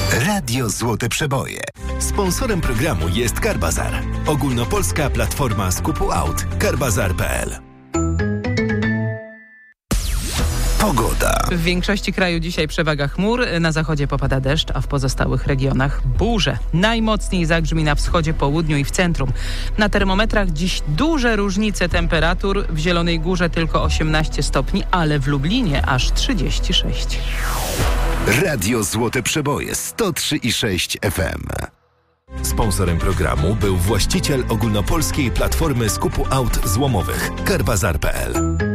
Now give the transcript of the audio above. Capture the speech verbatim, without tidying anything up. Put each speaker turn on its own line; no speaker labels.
Radio Złote Przeboje. Sponsorem programu jest Carbazar. Ogólnopolska platforma skupu aut. Carbazar kropka p l. Pogoda.
W większości kraju dzisiaj przewaga chmur, na zachodzie popada deszcz, a w pozostałych regionach burze. Najmocniej zagrzmi na wschodzie, południu i w centrum. Na termometrach dziś duże różnice temperatur. W Zielonej Górze tylko osiemnaście stopni, ale w Lublinie aż trzydzieści sześć.
Radio Złote Przeboje sto trzy i sześć F M. Sponsorem programu był właściciel ogólnopolskiej platformy skupu aut złomowych Carbazar kropka p l.